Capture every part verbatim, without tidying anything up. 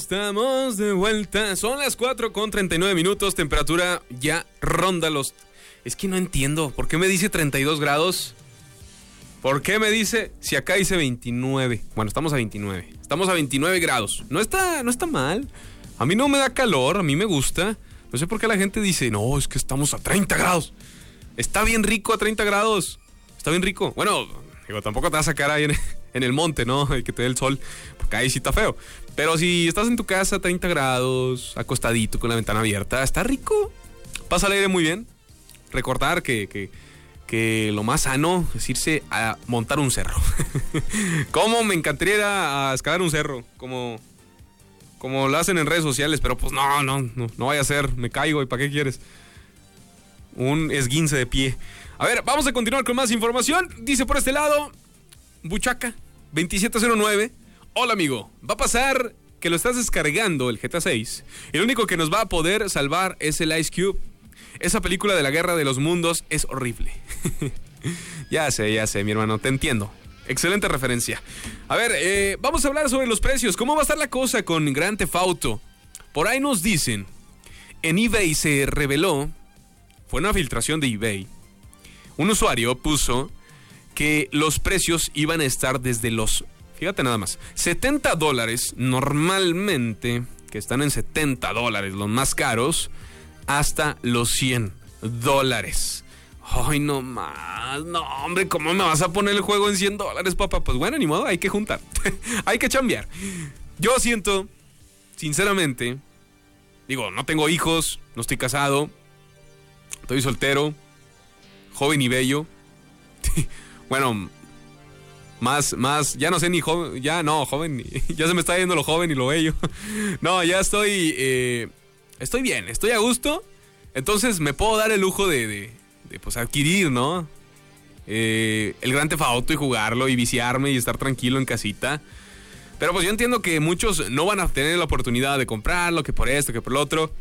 Estamos de vuelta, son las cuatro con treinta y nueve minutos, temperatura ya ronda los... Es que no entiendo, ¿por qué me dice treinta y dos grados? ¿Por qué me dice, si acá dice veintinueve? Bueno, estamos a veintinueve, estamos a veintinueve grados, no está, no está mal, a mí no me da calor, a mí me gusta, no sé por qué la gente dice, no, es que estamos a treinta grados, está bien rico a treinta grados, está bien rico, bueno, digo, tampoco te vas a sacar ahí en, en el monte, ¿no? Que te dé el sol, porque ahí sí está feo. Pero si estás en tu casa a treinta grados, acostadito con la ventana abierta, está rico. Pasa el aire muy bien. Recordar que, que, que lo más sano es irse a montar un cerro. Cómo me encantaría ir a escalar un cerro, como, como lo hacen en redes sociales, pero pues no, no, no, no vaya a ser, me caigo y ¿para qué quieres? Un esguince de pie. A ver, vamos a continuar con más información. Dice por este lado, Buchaca veintisiete cero nueve. Hola amigo, va a pasar que lo estás descargando el G T A seis y lo único que nos va a poder salvar es el Ice Cube. Esa película de la guerra de los mundos es horrible. Ya sé, ya sé, mi hermano, te entiendo. Excelente referencia. A ver, eh, vamos a hablar sobre los precios. ¿Cómo va a estar la cosa con Grand Theft Auto? Por ahí nos dicen, en eBay se reveló, fue una filtración de eBay, un usuario puso que los precios iban a estar desde los... Fíjate nada más, setenta dólares normalmente, que están en setenta dólares los más caros, hasta los cien dólares. Ay, no más, no hombre, ¿cómo me vas a poner el juego en cien dólares, papá? Pues bueno, ni modo, hay que juntar, hay que chambear. Yo siento, sinceramente, digo, no tengo hijos, no estoy casado, estoy soltero, joven y bello. Bueno... Más, más, ya no sé ni joven, ya no, joven, ya se me está yendo lo joven y lo bello. No, ya estoy, eh, estoy bien, estoy a gusto. Entonces me puedo dar el lujo de, de, de pues adquirir, ¿no? Eh, el Grand Theft Auto y jugarlo y viciarme y estar tranquilo en casita. Pero pues yo entiendo que muchos no van a tener la oportunidad de comprarlo, que por esto, que por lo otro.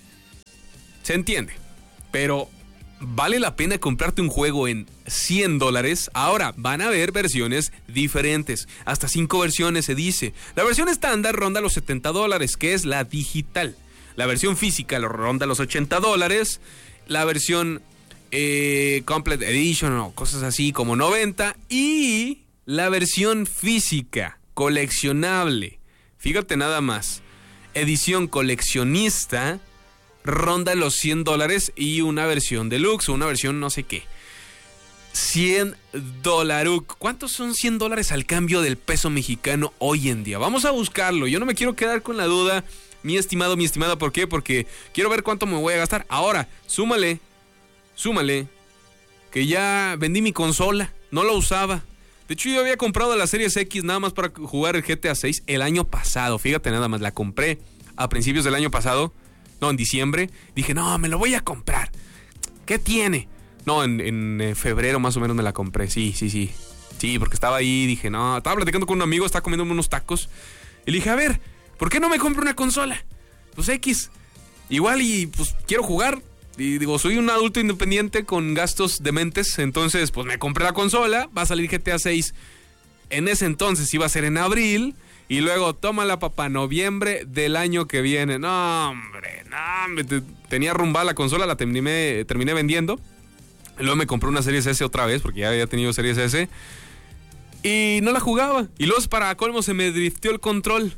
Se entiende, pero... ¿vale la pena comprarte un juego en cien dólares? Ahora, van a haber versiones diferentes. Hasta cinco versiones se dice. La versión estándar ronda los setenta dólares, que es la digital. La versión física lo ronda los ochenta dólares. La versión eh, Complete Edition o cosas así como noventa. Y la versión física, coleccionable. Fíjate nada más. Edición coleccionista... ronda los cien dólares y una versión deluxe o una versión no sé qué. cien dólares. ¿Cuántos son cien dólares al cambio del peso mexicano hoy en día? Vamos a buscarlo. Yo no me quiero quedar con la duda, mi estimado, mi estimada. ¿Por qué? Porque quiero ver cuánto me voy a gastar. Ahora, súmale, súmale, que ya vendí mi consola. No la usaba. De hecho, yo había comprado la Series X nada más para jugar el G T A seis el año pasado. Fíjate nada más, la compré a principios del año pasado. No, en diciembre, dije, no, me lo voy a comprar. ¿Qué tiene? No, en, en febrero más o menos me la compré, sí, sí, sí. Sí, porque estaba ahí, dije, no, estaba platicando con un amigo, estaba comiendo unos tacos. Y le dije, a ver, ¿por qué no me compro una consola? Pues X, igual y pues quiero jugar. Y digo, soy un adulto independiente con gastos dementes, entonces pues me compré la consola, va a salir G T A seis. En ese entonces iba a ser en abril. Y luego, tómala, papá, noviembre del año que viene. No, hombre, no, hombre. Te, tenía rumbada la consola, la terminé, terminé vendiendo. Luego me compré una Series S otra vez, porque ya había tenido Series S. Y no la jugaba. Y luego, para colmo, se me drifteó el control.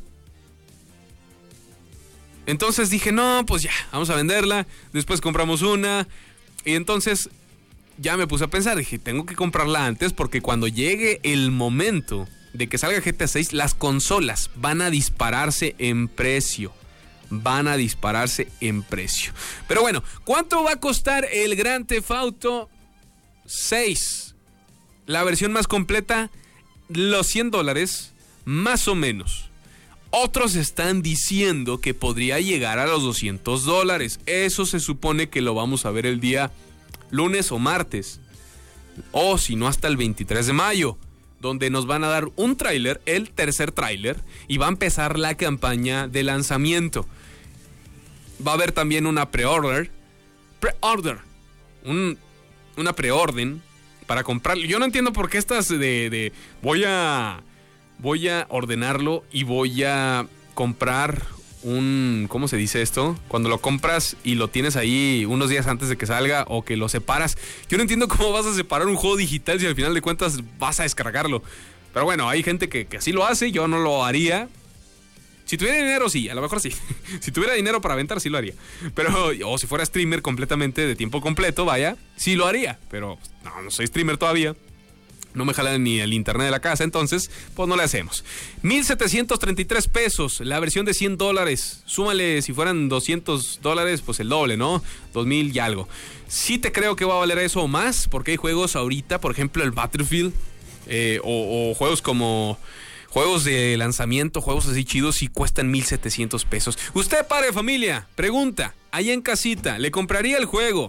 Entonces dije, no, pues ya, vamos a venderla. Después compramos una. Y entonces ya me puse a pensar. Dije, tengo que comprarla antes, porque cuando llegue el momento... de que salga G T A seis, las consolas van a dispararse en precio. Van a dispararse en precio. Pero bueno, ¿cuánto va a costar el Grand Theft Auto seis? La versión más completa, los cien dólares, más o menos. Otros están diciendo que podría llegar a los doscientos dólares. Eso se supone que lo vamos a ver el día lunes o martes. O si no, hasta el veintitrés de mayo. Donde nos van a dar un tráiler, el tercer tráiler, y va a empezar la campaña de lanzamiento. Va a haber también una pre-order, pre-order, un, una preorden para comprarlo. Yo no entiendo por qué estas de, de voy a voy a ordenarlo y voy a comprar un, ¿cómo se dice esto? Cuando lo compras y lo tienes ahí unos días antes de que salga o que lo separas. Yo no entiendo cómo vas a separar un juego digital si al final de cuentas vas a descargarlo. Pero bueno, hay gente que, que así lo hace, yo no lo haría. Si tuviera dinero, sí, a lo mejor sí. Si tuviera dinero para aventar, sí lo haría. Pero, o si fuera streamer completamente de tiempo completo, vaya, sí lo haría. Pero no, no soy streamer todavía. No me jalan ni el internet de la casa, entonces, pues no le hacemos. mil setecientos treinta y tres pesos, la versión de cien dólares. Súmale, si fueran doscientos dólares, pues el doble, ¿no? dos mil y algo. Sí te creo que va a valer eso o más, porque hay juegos ahorita, por ejemplo, el Battlefield, eh, o, o juegos como... Juegos de lanzamiento, juegos así chidos, y cuestan mil setecientos pesos. Usted, padre de familia, pregunta, allá en casita, ¿le compraría el juego?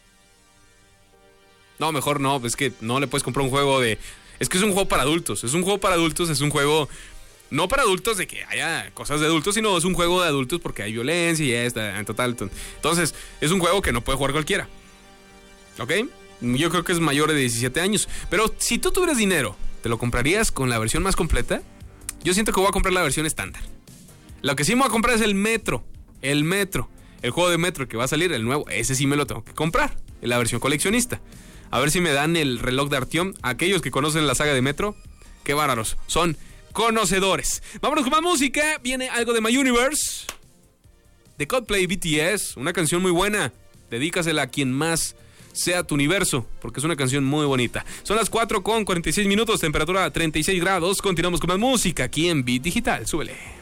No, mejor no, es que no le puedes comprar un juego de... Es que es un juego para adultos, es un juego para adultos, es un juego... No para adultos de que haya cosas de adultos, sino es un juego de adultos porque hay violencia y esta, en total. Entonces, es un juego que no puede jugar cualquiera. ¿Ok? Yo creo que es mayor de diecisiete años. Pero si tú tuvieras dinero, ¿te lo comprarías con la versión más completa? Yo siento que voy a comprar la versión estándar. Lo que sí me voy a comprar es el Metro. El Metro. El juego de Metro que va a salir, el nuevo. Ese sí me lo tengo que comprar. En la versión coleccionista. A ver si me dan el reloj de Artyom. Aquellos que conocen la saga de Metro, qué bárbaros. Son conocedores. Vámonos con más música. Viene algo de My Universe. De Coldplay, B T S. Una canción muy buena. Dedícasela a quien más sea tu universo, porque es una canción muy bonita. Son las cuatro con cuarenta y seis minutos, temperatura treinta y seis grados. Continuamos con más música aquí en Beat Digital. Súbele.